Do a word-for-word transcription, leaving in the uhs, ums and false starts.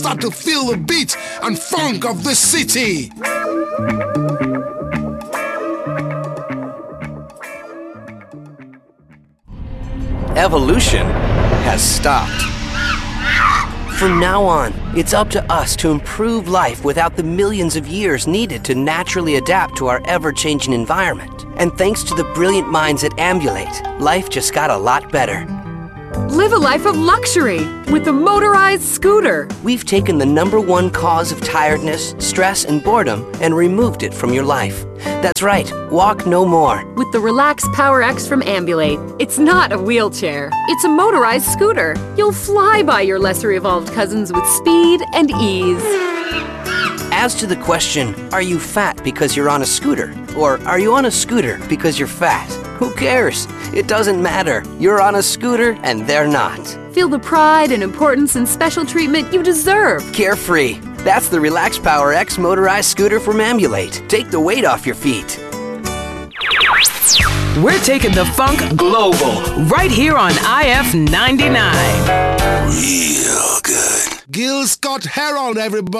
start to feel the beat and funk of the city. Evolution has stopped. From now on, it's up to us to improve life without the millions of years needed to naturally adapt to our ever-changing environment. And thanks to the brilliant minds at Ambulate, life just got a lot better. Live a life of luxury with a motorized scooter. We've taken the number one cause of tiredness, stress, and boredom and removed it from your life. That's right, walk no more. With the Relax Power X from Ambulate, it's not a wheelchair, it's a motorized scooter. You'll fly by your lesser evolved cousins with speed and ease. As to the question, are you fat because you're on a scooter? Or are you on a scooter because you're fat? Who cares? It doesn't matter. You're on a scooter and they're not. Feel the pride and importance and special treatment you deserve. Carefree. That's the Relax Power X motorized scooter from Ambulate. Take the weight off your feet. We're taking the funk global right here on I F ninety-nine. Real good. Gil Scott Heron, everybody.